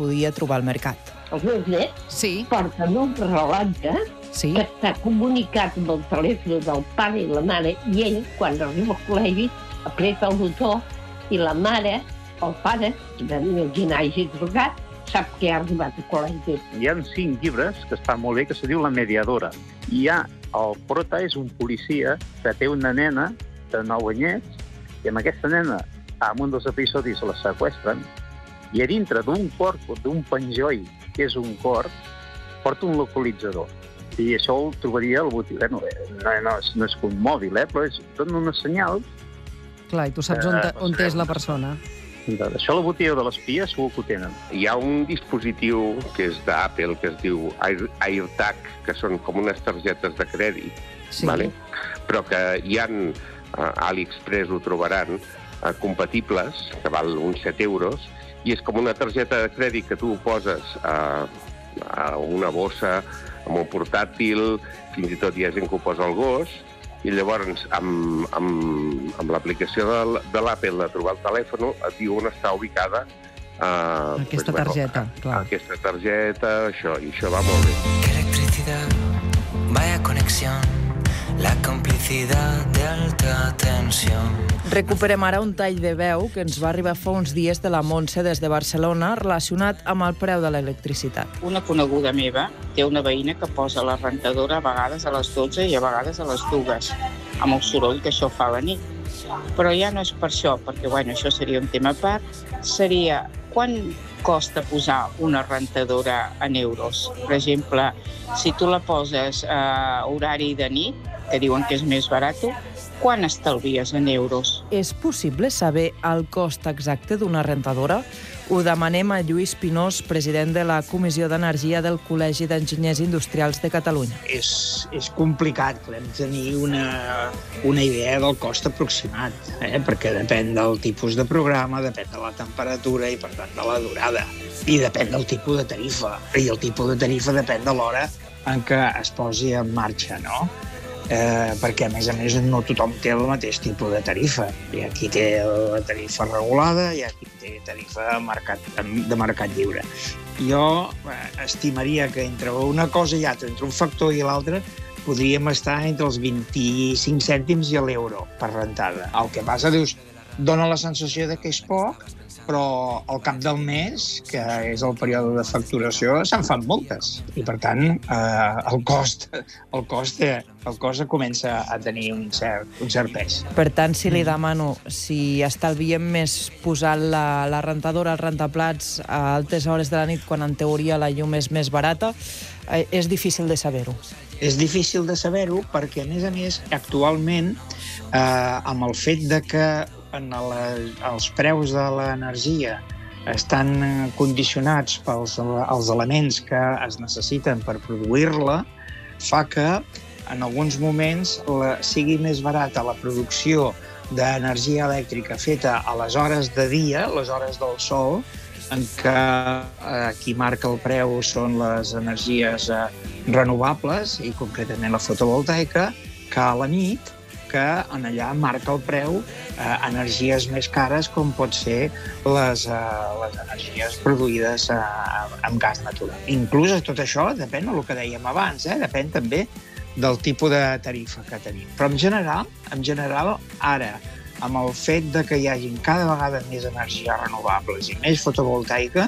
podia trobar al mercat. Els meus nets porten un rellotge que està comunicat amb el telèfon del pare i la mare, i ell, quan arriba al col·legi, apreta el botó i la mare, el pare, qui n'hagi trucat, sap que ha arribat al col·legi. Hi ha 5 llibres que estan molt bé, que se diu La mediadora. El prota és un policia que té una nena de 9 anyets, i amb aquesta nena, en un dels episodis, la seqüestren, i a dintre d'un penjoll, que és un cor, porta un localitzador. I això ho trobaria al botí. No és un mòbil, però dona unes senyals. Clar, i tu saps on és la persona. Això la botiga de l'espia segur que ho tenen. Hi ha un dispositiu que és d'Apple, que es diu AirTag, que són com unes targetes de crèdit, però que hi ha, a AliExpress ho trobaran, compatibles, que val uns 7 euros, i és com una targeta de crèdit que tu poses a una bossa, amb un portàtil, fins i tot hi ha gent que ho posa al gos, i llavors amb l'aplicació de l'Apple de trobar el telèfon et diu on està ubicada aquesta targeta, clar. Aquesta targeta, això, i això va molt bé. Que electricidad, vaya conexión, la complicidad de alta tensión. Recuperem ara un tall de veu que ens va arribar fa uns dies de la Montse des de Barcelona relacionat amb el preu de l'electricitat. Una coneguda meva té una veïna que posa la rentadora a vegades a les 12 i a vegades a les 2, amb el soroll que això fa a la nit. Però ja no és per això, perquè això seria un tema a part, seria quan costa posar una rentadora en euros. Per exemple, si tu la poses a horari de nit, que diuen que és més barat, quan estalvies en euros? És possible saber el cost exacte d'una rentadora? Ho demanem a Lluís Pinós, president de la Comissió d'Energia del Col·legi d'Enginyers Industrials de Catalunya. És complicat, podem tenir una idea del cost aproximat, perquè depèn del tipus de programa, depèn de la temperatura i, per tant, de la durada. I depèn del tipus de tarifa. I el tipus de tarifa depèn de l'hora en què es posi en marxa, no? Perquè, a més, no tothom té el mateix tipus de tarifa. Hi ha qui té la tarifa regulada, hi ha qui té tarifa de mercat lliure. Jo estimaria que entre una cosa i altra, entre un factor i l'altre, podríem estar entre els 25 cèntims i l'euro per rentada. El que passa, dius, dona la sensació que és poc, però al cap del mes, que és el període de facturació, se'n fan moltes. I, per tant, el cost comença a tenir un cert pes. Per tant, si li demano si estalviem més posant la rentadora, els rentaplats a altes hores de la nit, quan en teoria la llum és més barata, és difícil de saber-ho. És difícil de saber-ho perquè, a més, actualment, amb el fet de que els preus de l'energia estan condicionats pels elements que es necessiten per produir-la, fa que en alguns moments sigui més barata la producció d'energia elèctrica feta a les hores de dia, les hores del sol, en què qui marca el preu són les energies renovables, i concretament la fotovoltaica, que a la nit, que en allà marca el preu energies més cares, com pot ser les energies produïdes amb gas natural. Inclús tot això depèn del que dèiem abans, depèn també del tipus de tarifa que tenim. Però en general, ara, amb el fet de que hi hagi cada vegada més energies renovables i més fotovoltaica,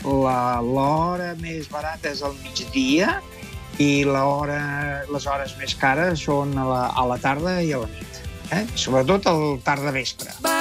l'hora més barata és al migdia, i les hores més cares són a la tarda i a la nit. Sobretot al tarda-vespre.